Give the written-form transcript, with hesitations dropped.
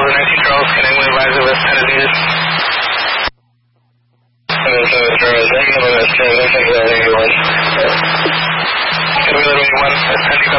Delta 19 Charles, can anyone advise of this 10 is needed? 770 Charles, negative on this 10, I think that ambulance. Can we let anyone at 10